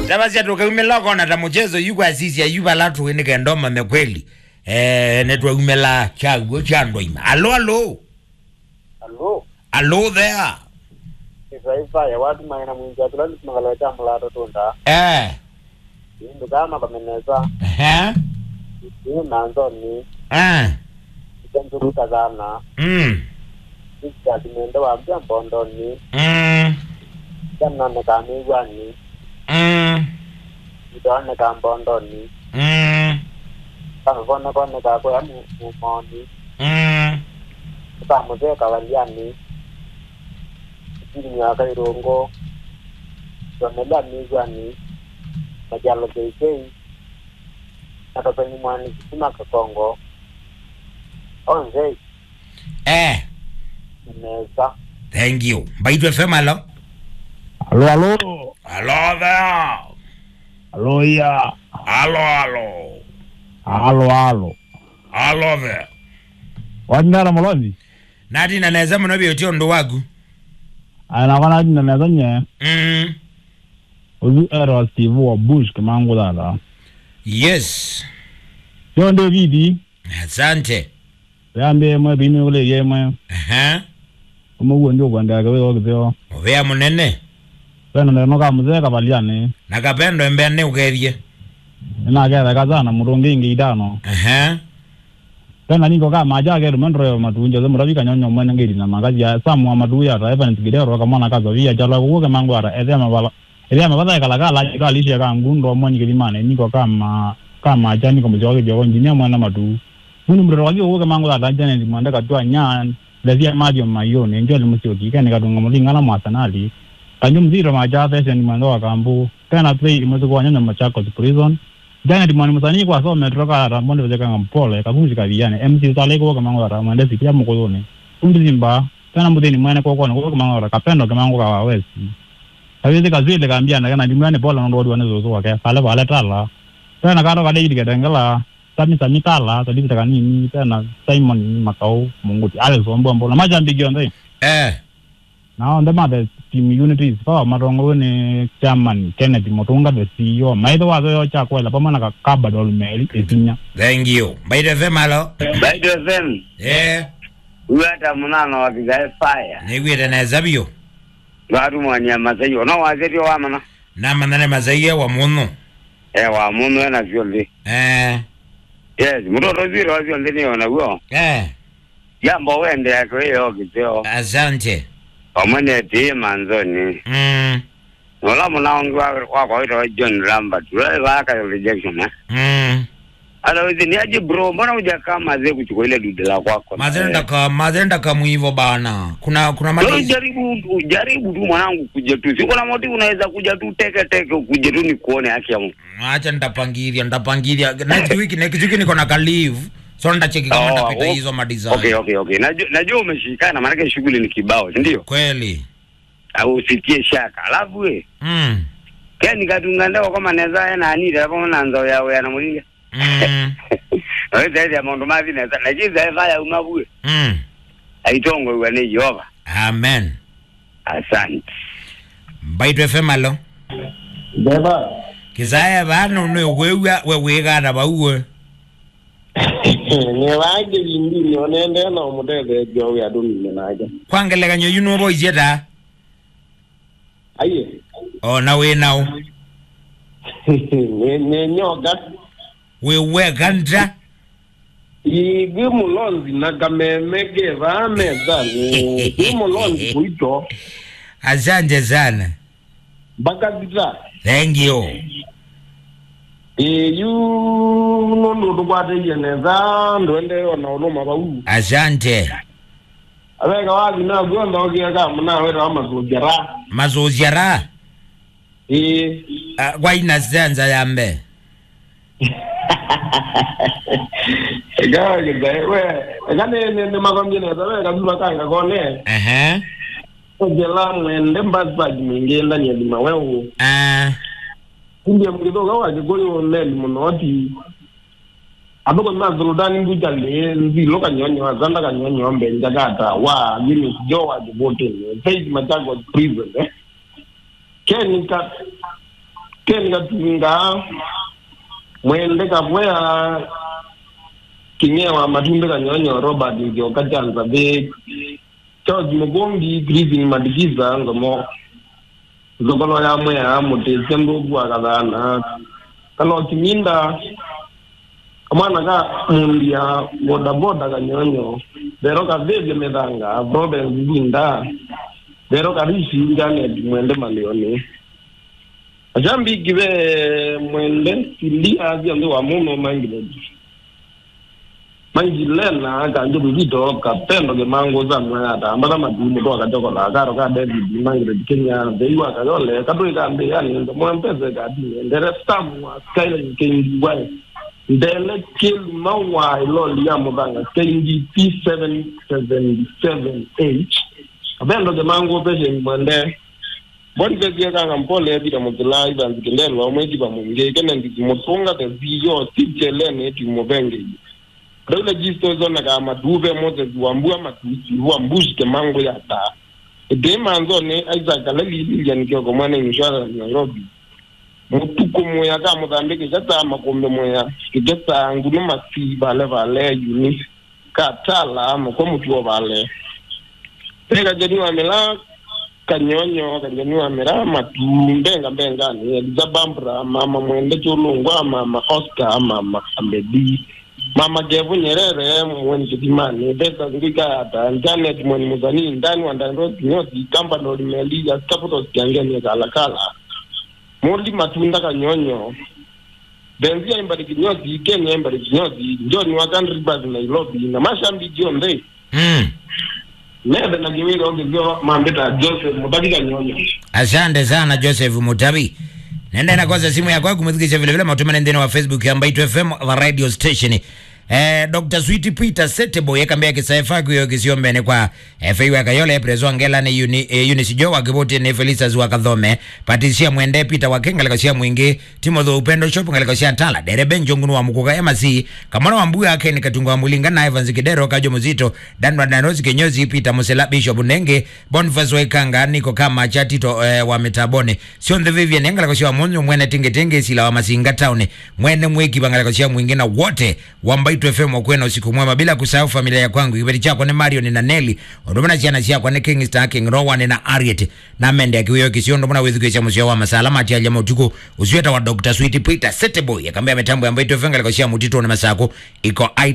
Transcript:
Tabasi atoka umela kona ta mchezo yuko asisi ayuba latu wene kendoma mekweli. Netwa umela chago chando ima. Allo. Allo there. Ifaifa ya watu maina mwinja tulani tunakaleta mlato tunda. Ndio kama kameneza. Ni nanzo ni. Ndio kazana. Sisi tumeenda wapi mbondo ni. Kana na kamigwa ni. Ndio na mbondo ni. Kama kona kako ya mumoni. Kama mzee kawaliani. Ni aka irongo. Donela migwa ni. Majalo kei. Natopenyi mwani kisima kakongo. Onze. Neza. Thank you. Baitu FM alo. Allo. Hello there. Allo ya. Hello there. Wanyara molozi. Nati na neza mno biotio ndo wagu. Ana kana na neza nye. Uzu era Steve wa Bush kamangu dada. Yes. Yo ndo vidi. Asante. Yambe mwe binu kule yemwe. Umugu ndio kwanda gawe okeo. Ovea munene. Beno ndo ka muzee kabaliane. Nakapendo embene ugerie. Ina gera kazana murongi ngidano. Tena niko kama ajaga rumandro matunja zo murabika nyonyo mwana ngiri na magazi ya samu madu ya raiva ntigidero kama na kaza via jala kuoga mangwara edema bala kala alisha ka ngundo mwana kilimane niko kama ajani kwa mjoge byo njinya mwana madu munu mroro wagi kuoga mangwara dajane ndimanda katwa nya lazia madio mayone njole musyoki kana kadunga mulingana mwasanali kanyo mziro maja pesa ndimanda wakambu tena play imezo kwa nyanya machako prison. Jana dimani musani kwa so metroka ramone veka ngampole kabuzi vijana MC sale kwa kama ngara mwende sikia mkolone undizimba tena mudeni mwana kwa kama ngara kapendo kama ngara wawezi hawezi kazile kaambia na kana dimani bola ndo wanazo zo wake pale wale tala tena karo kale ile kedengala sami tala tadi kanini tena Simon Makau munguti ale zombo mbola majambi gionde now the mother team unity so marongo ni chairman Kennedy Motunga the CEO maido wazo yo chakwela pamana ka kabadol meli isinya. Thank you. Baida FM alo. Baida FM. Uata munana wa bigae fire. Nigwira na zabio. Watu mwanya mazayo no wazeti wa mana. Na manane mazayo wa muno. Wa muno na vyolde. Yes, mtoto zero wa vyolde ni ona go. Jambo wende yako hiyo kiteo. Asante. Omone ti manzoni. Wala mnaongwa kwa ito John Lambert. Wala ka rejection Ala wezi aje bro, mbona hujaka maze kuchukua ile dude la kwako? Mazenda kama hivyo bana. Kuna mali. Jaribu tu mwanangu kuja tu. Siko na motive unaweza kuja tu teke kuja tu nikuone haki ya Mungu. Acha nitapangilia. Next week niko na leave. So ndacheki kama ndapita hizo madesign. Okay. Najua umeshikana maana shughuli ni kibao, ndio? Kweli. Au usitie shaka. Alafu we. Kani kadunganda kama naweza na anira kama nanzo yawe yana mulinga. Wewe ndio mambo mavi na najiza vaya umabue. Aitongo wane Jehova. Amen. Asante. Baito FM alo. Beba. Kizaya bana wewe gana bauwe. Ni waje yindi onende na omudede jo ya dumi naje. Kwangele kanyo yuno boy jeta. Aye. Oh na we now. Ne nyoga. We ganda. Igimulonzi nakamemege vameza ni igimulonzi kuito. Asante sana. Bakazita. Thank you. You no kwate yeneza ndwende ona oloma bawu. Asante. Abega wazi na gonda ogiaga mna wera amazojara. Mazojara? Kwa ina zanza yambe. Gane magonjene zawe kabisa kanga kone. Ojela mwende mbazaji mingenda ni lima wewe. Ndiye mkidoga waje goyo neli munoti. Aboko mazurudani mbujale nzi loka nyonyo azanda kanyonyo ombe njagata wa yini jowa jibote. Faith Machago prison Kenika Ken Gatunga mwende kabwea kinyewa matumbe kanyonyo Robert ndio kajanza be George Mugongi grieving madigiza ngomo zokolo ya mwe mutese mbugu akadana kalo kiminda kamana ka mundia boda kanyonyo bero ka veve medanga problem zinda bero ka rishi ngane mwende malioni ajambi give mwende sili azia ndo wa muno mangilena kanjo bido kapendo ke mango za mwata ambala madumu to akajoko la karo ka David mangire Kenya beiwa kayole kadoi kambe yani ndo mwempeze kadi ndere stamu skyline kengiwa ndele kill mawa iloli ya mubanga kengi P777H abendo ke mango pese mwende bodi ke kanga mpole bida mutulai banzikendelo mwezi ba munge kene ndizimotunga te video tijelene ti mubenge Dole jisto zona kama duve moze zuambua matuji huambushi ke mango ya taa. Edema nzone aiza kalali ili ya nikio kumane insurance Nairobi. Mutuko moya ka Mozambique jata makombe moya. Kijata nguluma si vale yuni. Katala makomutuwa vale. Pega janiwa mela kanyonyo mera matumbenga mbengani. Elizabambra mama mwende chulungwa mama Oscar mama Ambedi. Mama Gevu Nyerere mweni kidimani besa ngika ata internet mweni muzani ndani wandandro kinyozi kamba no limeli ya capital kiangeni kala moli matunda kanyonyo benzia imbari kinyozi Kenya imbari kinyozi njoni wakandri bazi Nairobi na mashambi jionde nebe na giwira ongezio mambeta Joseph Mutabi kanyonyo. Asante sana Joseph Mutabi. Nenda na kwanza simu yako kumudhikisha vile vile matumana ndene wa Facebook ya Mbaitu FM wa radio station. Dr. Sweet Peter Setebo yakambia kisaifa kuyo kisiombe kwa FAU akayole prezo angela ni Unisijo wa kibote ni Felisa zuwa kathome Patricia Mwende Peter Wakenga likosia mwingi Timothy Upendo Shop ngalikosia Tala Derebe Njongunu wa Mukuka MSC Kamana wa Mbuya ake ni Katunga wa Mulinga na Evans Kidero Kajo Muzito Danwa Danozi Kenyozi Peter Musela Bishop Nenge Boniface Waikanga Niko kama Chatito wa Metabone Sion the Vivian ngalikosia Mungu Mwene Tingetenge Sila wa Masinga Town Mwene Mweki bangalikosia mwingina wote Wambai FM wakwena usiku mwema bila kusahau familia ya kwangu kipindi chako ni Mario ni na Nelly ndomana chiana cia kwa ni King Star King Rowan na Ariet na Mende akiyo kisio ndomana wethu cha musio wa masalama ati ajamu tuko usiweta wa Dr. Sweet Peter Setebo yakambia mitambo ya Mbaitu FM alikosia mutito na masako iko